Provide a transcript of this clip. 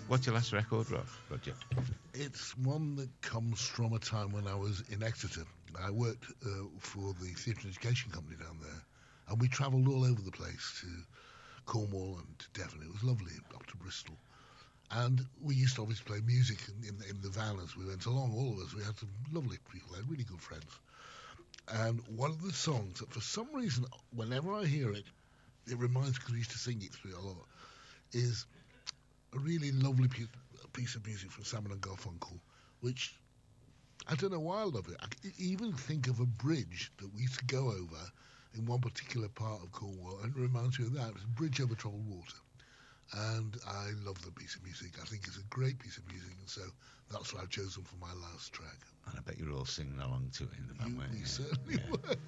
What's your last record, Roger? It's one that comes from a time when I was in Exeter. I worked for the Theatre and Education Company down there, and we travelled all over the place to Cornwall and to Devon. It was lovely, up to Bristol. And we used to obviously play music in the van as we went along, all of us. We had some lovely people, we had really good friends. And one of the songs that for some reason, whenever I hear it, it reminds me, because we used to sing it through a lot, is a really lovely piece of music from Simon and Garfunkel, which I don't know why I love it. I even think of a bridge that we used to go over in one particular part of Cornwall, and it reminds me of that. It's a bridge over troubled water. And I love the piece of music. I think it's a great piece of music, and so that's what I've chosen for my last track. And I bet you're all singing along to it in the van, weren't you? We certainly were.